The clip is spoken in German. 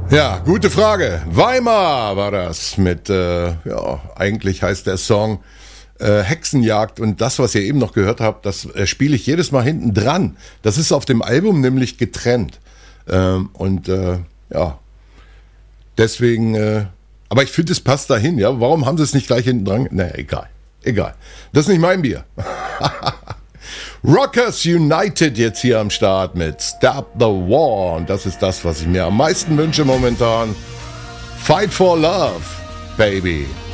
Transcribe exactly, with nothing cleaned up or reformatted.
Ja, gute Frage. Weimar war das mit, äh, ja, eigentlich heißt der Song äh, Hexenjagd, und das, was ihr eben noch gehört habt, das äh, spiele ich jedes Mal hinten dran. Das ist auf dem Album nämlich getrennt. Ähm, und äh, ja, deswegen, äh, aber ich finde, es passt dahin, ja. Warum haben sie es nicht gleich hinten dran? Naja, egal. Egal. Das ist nicht mein Bier. Rockers United jetzt hier am Start mit Stop the War. Und das ist das, was ich mir am meisten wünsche momentan. Fight for Love, baby.